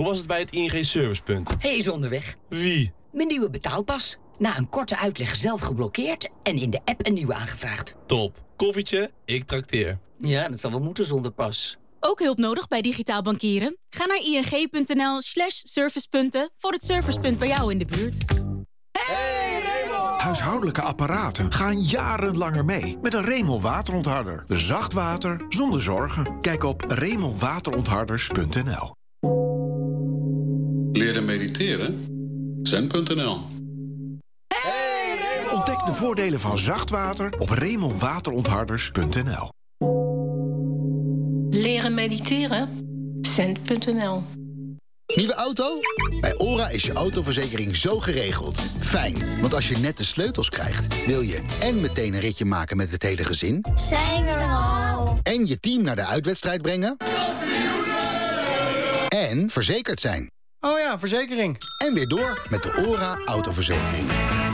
was het bij het ING Servicepunt? Hij is onderweg. Wie? Mijn nieuwe betaalpas. Na een korte uitleg zelf geblokkeerd en in de app een nieuwe aangevraagd. Top. Koffietje, ik trakteer. Ja, dat zal wel moeten zonder pas. Ook hulp nodig bij digitaal bankieren? Ga naar ing.nl/servicepunten voor het servicepunt bij jou in de buurt. Hey, Raymond! Huishoudelijke apparaten gaan jarenlanger mee met een Raymond waterontharder. Zacht water zonder zorgen. Kijk op raymondwaterontharders.nl. Leren mediteren? Zen.nl. Ontdek de voordelen van zacht water op raymondwaterontharders.nl. Leren mediteren? Zen.nl. Nieuwe auto? Bij ORA is je autoverzekering zo geregeld. Fijn, want als je net de sleutels krijgt, wil je en meteen een ritje maken met het hele gezin. Zijn we er al? En je team naar de uitwedstrijd brengen. En verzekerd zijn. Oh ja, verzekering. En weer door met de ORA autoverzekering.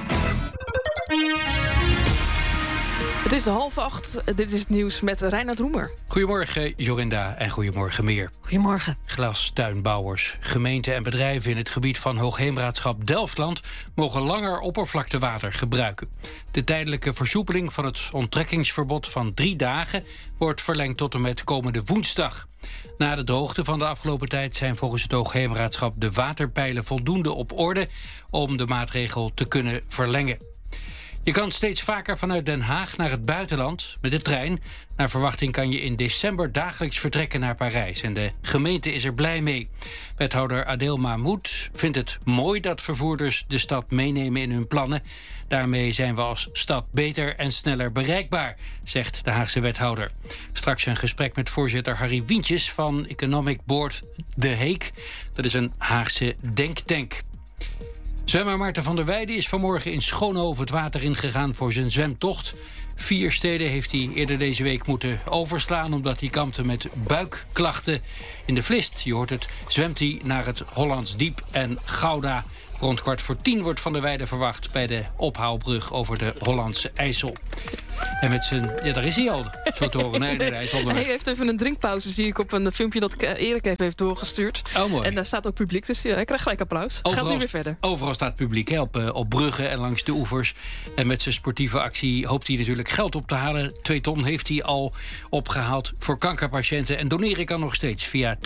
Het is 7:30. Dit is het nieuws met Reinhard Roemer. Goedemorgen, Jorinda, en goedemorgen meer. Goedemorgen. Glastuinbouwers, gemeenten en bedrijven in het gebied van Hoogheemraadschap Delftland mogen langer oppervlaktewater gebruiken. De tijdelijke versoepeling van het onttrekkingsverbod van 3 dagen wordt verlengd tot en met komende woensdag. Na de droogte van de afgelopen tijd zijn volgens het Hoogheemraadschap de waterpeilen voldoende op orde om de maatregel te kunnen verlengen. Je kan steeds vaker vanuit Den Haag naar het buitenland met de trein. Naar verwachting kan je in december dagelijks vertrekken naar Parijs. En de gemeente is er blij mee. Wethouder Adel Mahmoud vindt het mooi dat vervoerders de stad meenemen in hun plannen. Daarmee zijn we als stad beter en sneller bereikbaar, zegt de Haagse wethouder. Straks een gesprek met voorzitter Harry Wientjes van Economic Board De Heek. Dat is een Haagse denktank. Zwemmer Maarten van der Weijden is vanmorgen in Schoonhoven het water ingegaan voor zijn zwemtocht. 4 steden heeft hij eerder deze week moeten overslaan omdat hij kampte met buikklachten. In de Vlist, je hoort het, zwemt hij naar het Hollands Diep en Gouda. Rond 9:15 wordt Van der Weijden verwacht bij de ophaalbrug over de Hollandse IJssel. En met zijn... Ja, daar is hij al, zo te horen. Nee, hij is onderweg. Hij heeft even een drinkpauze, zie ik op een filmpje dat Erik heeft doorgestuurd. Oh, mooi. En daar staat ook publiek, dus hij krijgt gelijk applaus. Gaat nu weer verder. Overal staat publiek, hè, op bruggen en langs de oevers. En met zijn sportieve actie hoopt hij natuurlijk geld op te halen. 2 ton heeft hij al opgehaald voor kankerpatiënten. En doneren kan nog steeds via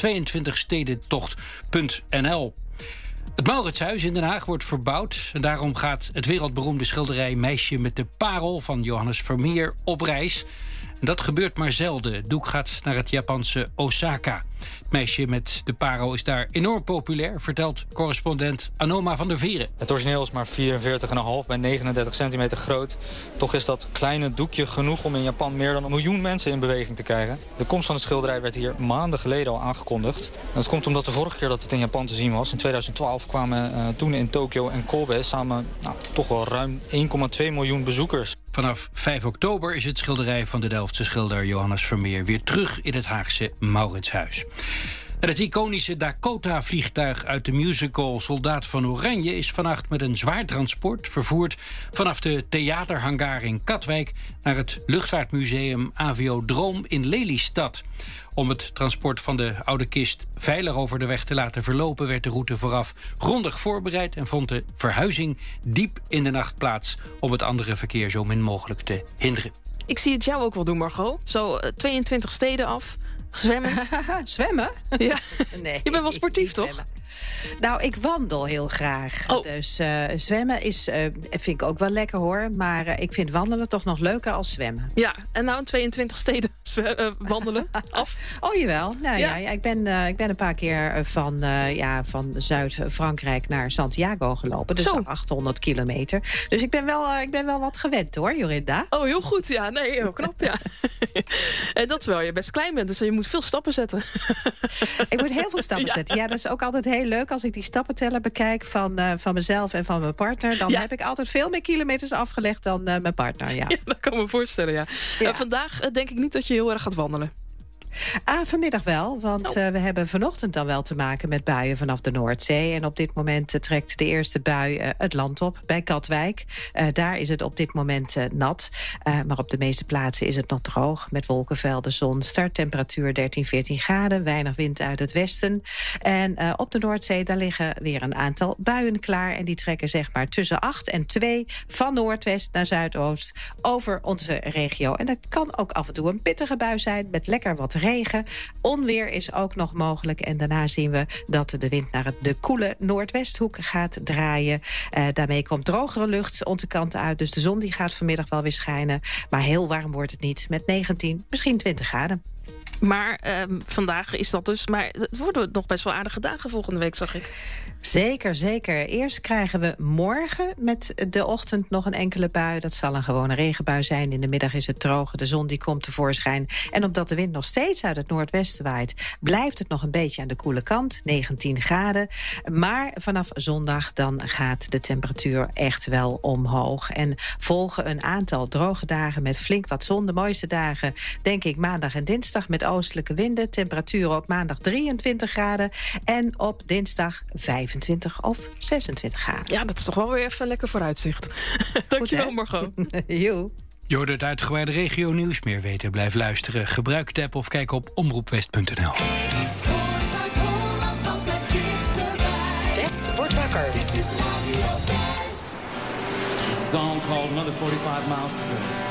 22stedentocht.nl. Het Mauritshuis in Den Haag wordt verbouwd. En daarom gaat het wereldberoemde schilderij Meisje met de Parel van Johannes Vermeer op reis. En dat gebeurt maar zelden. Het doek gaat naar het Japanse Osaka. Het meisje met de parel is daar enorm populair, vertelt correspondent Anoma van der Vieren. Het origineel is maar 44,5 bij 39 centimeter groot. Toch is dat kleine doekje genoeg om in Japan meer dan 1 miljoen mensen in beweging te krijgen. De komst van het schilderij werd hier maanden geleden al aangekondigd. Dat komt omdat de vorige keer dat het in Japan te zien was, in 2012, kwamen toen in Tokio en Kobe samen toch wel ruim 1,2 miljoen bezoekers. Vanaf 5 oktober is het schilderij van de Delftse schilder Johannes Vermeer weer terug in het Haagse Mauritshuis. En het iconische Dakota-vliegtuig uit de musical Soldaat van Oranje is vannacht met een zwaar transport vervoerd vanaf de theaterhangar in Katwijk naar het luchtvaartmuseum Aviodroom in Lelystad. Om het transport van de oude kist veilig over de weg te laten verlopen werd de route vooraf grondig voorbereid en vond de verhuizing diep in de nacht plaats om het andere verkeer zo min mogelijk te hinderen. Ik zie het jou ook wel doen, Margot. Zo 22 steden af, zwemmend. Zwemmen? Ja. Nee, je bent wel sportief, toch? Zwemmen. Nou, ik wandel heel graag. Oh. Dus zwemmen vind ik ook wel lekker, hoor. Maar ik vind wandelen toch nog leuker als zwemmen. Ja, en nou 22 steden wandelen af? Oh, jawel. Nou, ja. Ik ben een paar keer van Zuid-Frankrijk naar Santiago gelopen. Dus 800 kilometer. Dus ik ben wel wat gewend, hoor, Jorinda. Oh, heel goed. Ja, nee, heel knap, ja. En dat terwijl je best klein bent, dus je moet veel stappen zetten. Ik moet heel veel stappen zetten. Ja, dat is ook altijd heel leuk als ik die stappenteller bekijk van mezelf en van mijn partner. Dan heb ik altijd veel meer kilometers afgelegd dan mijn partner. Ja. Ja, dat kan ik me voorstellen, ja. Vandaag denk ik niet dat je heel erg gaat wandelen. Vanmiddag wel, want we hebben vanochtend dan wel te maken met buien vanaf de Noordzee. En op dit moment trekt de eerste bui het land op bij Katwijk. Daar is het op dit moment nat. Maar op de meeste plaatsen is het nog droog. Met wolkenvelden, zon, starttemperatuur 13, 14 graden. Weinig wind uit het westen. En op de Noordzee, daar liggen weer een aantal buien klaar. En die trekken zeg maar tussen 8 en 2 van noordwest naar zuidoost over onze regio. En dat kan ook af en toe een pittige bui zijn met lekker wat regen. Onweer is ook nog mogelijk. En daarna zien we dat de wind naar de koele noordwesthoek gaat draaien. Daarmee komt drogere lucht onze kant uit. Dus de zon die gaat vanmiddag wel weer schijnen. Maar heel warm wordt het niet. Met 19, misschien 20 graden. Maar vandaag is dat dus. Maar het worden nog best wel aardige dagen volgende week, zag ik. Zeker, zeker. Eerst krijgen we morgen met de ochtend nog een enkele bui. Dat zal een gewone regenbui zijn. In de middag is het droog. De zon die komt tevoorschijn. En omdat de wind nog steeds uit het noordwesten waait, blijft het nog een beetje aan de koele kant. 19 graden. Maar vanaf zondag dan gaat de temperatuur echt wel omhoog. En volgen een aantal droge dagen met flink wat zon. De mooiste dagen, denk ik, maandag en dinsdag met oostelijke winden. Temperaturen op maandag 23 graden. En op dinsdag 25 of 26 graden. Ja, dat is toch wel weer even lekker vooruitzicht. Dankjewel, Margot. Joe. Je hoort het uitgebreide regio-nieuws. Meer weten, blijf luisteren. Gebruik de app of kijk op omroepwest.nl. West wordt wakker. Dit is Radio West. A song called Another 45 Miles to Go.